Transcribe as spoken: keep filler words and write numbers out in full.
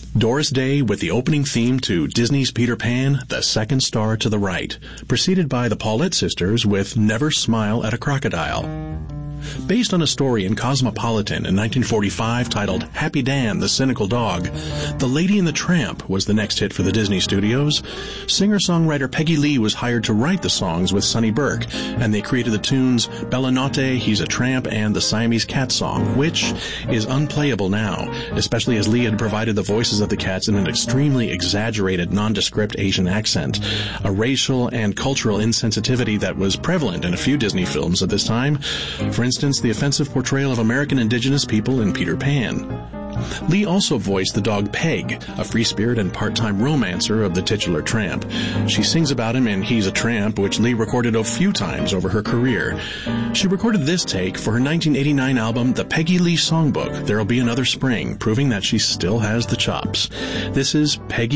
Doris Day with the opening theme to Disney's Peter Pan, The Second Star to the Right, preceded by the Paulette Sisters with Never Smile at a Crocodile. Based on a story in Cosmopolitan in nineteen forty-five titled Happy Dan, the Cynical Dog, The Lady and the Tramp was the next hit for the Disney Studios. Singer-songwriter Peggy Lee was hired to write the songs with Sonny Burke, and they created the tunes Bella Notte, He's a Tramp, and the Siamese Cat song, which is unplayable now, especially as Lee had provided the voices of the cats in an extremely exaggerated, nondescript Asian accent, a racial and cultural insensitivity that was prevalent in a few Disney films at this time. For instance, the offensive portrayal of American indigenous people in Peter Pan. Lee also voiced the dog Peg, a free spirit and part-time romancer of the titular tramp. She sings about him in He's a Tramp, which Lee recorded a few times over her career. She recorded this take for her nineteen eighty-nine album, The Peggy Lee Songbook, There'll Be Another Spring, proving that she still has the chops. This is Peggy